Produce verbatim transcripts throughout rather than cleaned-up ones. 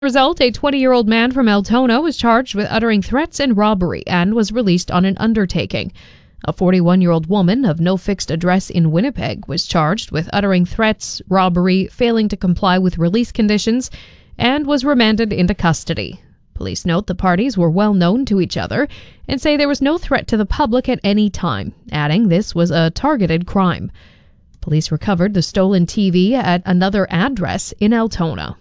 Result, a twenty-year-old man from Altona was charged with uttering threats and robbery and was released on an undertaking. A forty-one-year-old woman of no fixed address in Winnipeg was charged with uttering threats, robbery, failing to comply with release conditions, and was remanded into custody. Police note the parties were well known to each other and say there was no threat to the public at any time, adding this was a targeted crime. Police recovered the stolen T V at another address in Altona.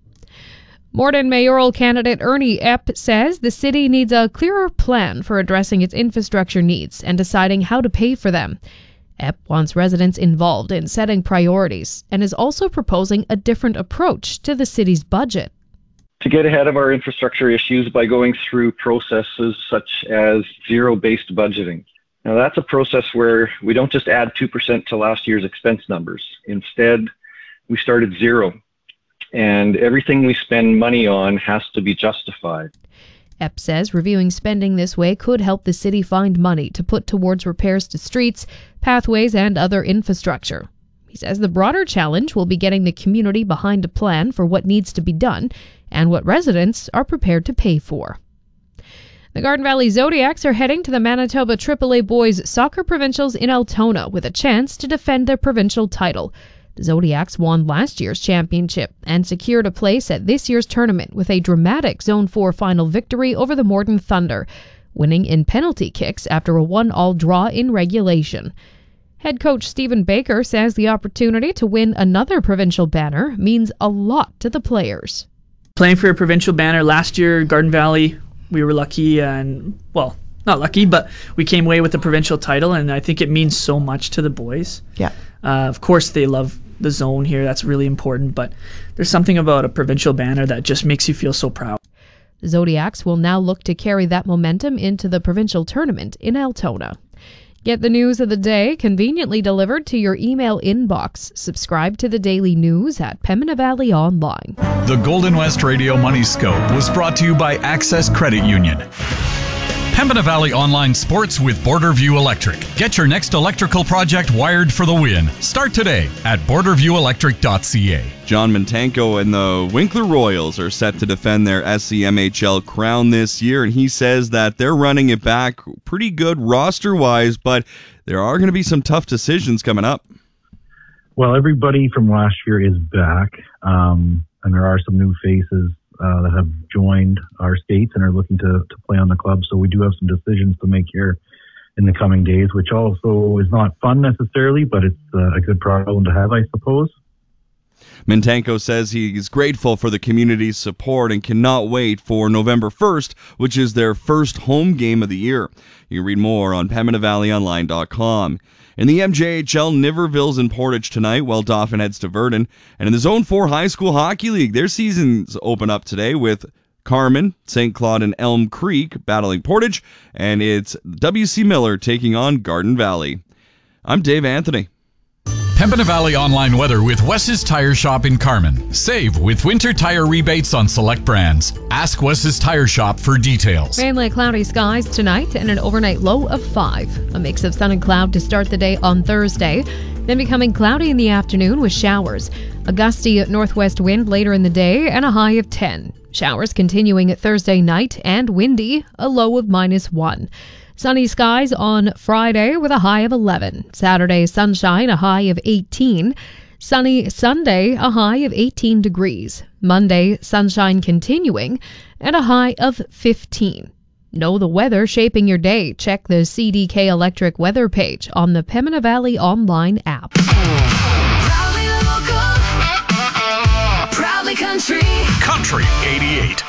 Morden mayoral candidate Ernie Epp says the city needs a clearer plan for addressing its infrastructure needs and deciding how to pay for them. Epp wants residents involved in setting priorities and is also proposing a different approach to the city's budget. To get ahead of our infrastructure issues by going through processes such as zero-based budgeting. Now that's a process where we don't just add two percent to last year's expense numbers. Instead, we start at zero. And everything we spend money on has to be justified. Epp says reviewing spending this way could help the city find money to put towards repairs to streets, pathways, and other infrastructure. He says the broader challenge will be getting the community behind a plan for what needs to be done and what residents are prepared to pay for. The Garden Valley Zodiacs are heading to the Manitoba triple A Boys Soccer Provincials in Altona with a chance to defend their provincial title. The Zodiacs won last year's championship and secured a place at this year's tournament with a dramatic Zone four final victory over the Morden Thunder, winning in penalty kicks after a one-all draw in regulation. Head coach Stephen Baker says the opportunity to win another provincial banner means a lot to the players. Playing for a provincial banner last year, Garden Valley, we were lucky and, well, not lucky, but we came away with the provincial title, and I think it means so much to the boys. Yeah. Uh, of course, they love the zone here. That's really important, but there's something about a provincial banner that just makes you feel so proud. The Zodiacs will now look to carry that momentum into the provincial tournament in Altona. Get the news of the day conveniently delivered to your email inbox. Subscribe to the daily news at Pembina Valley Online. The Golden West Radio Money Scope was brought to you by Access Credit Union. Pembina Valley Online Sports with Borderview Electric. Get your next electrical project wired for the win. Start today at border view electric dot c a. John Mintenko and the Winkler Royals are set to defend their S C M H L crown this year, and he says that they're running it back pretty good roster-wise, but there are going to be some tough decisions coming up. Well, everybody from last year is back, um, and there are some new faces Uh, that have joined our states and are looking to, to play on the club. So we do have some decisions to make here in the coming days, which also is not fun necessarily, but it's uh, a good problem to have, I suppose. Mintenko says he is grateful for the community's support and cannot wait for November first, which is their first home game of the year. You can read more on pembina valley online dot com. In the M J H L, Niverville's in Portage tonight while Dauphin heads to Verdun. And in the Zone four High School Hockey League, their seasons open up today with Carman, Saint Claude, and Elm Creek battling Portage. And it's W C Miller taking on Garden Valley. I'm Dave Anthony. Pembina Valley Online weather with Wes's Tire Shop in Carman. Save with winter tire rebates on select brands. Ask Wes's Tire Shop for details. Mainly cloudy skies tonight and an overnight low of five. A mix of sun and cloud to start the day on Thursday, then becoming cloudy in the afternoon with showers. A gusty northwest wind later in the day and a high of ten. Showers continuing Thursday night and windy, a low of minus one. Sunny skies on Friday with a high of eleven. Saturday, sunshine, a high of eighteen. Sunny Sunday, a high of eighteen degrees. Monday, sunshine continuing, and a high of fifteen. Know the weather shaping your day. Check the C D K Electric weather page on the Pembina Valley Online app. Proudly local, proudly country. Country eighty-eight.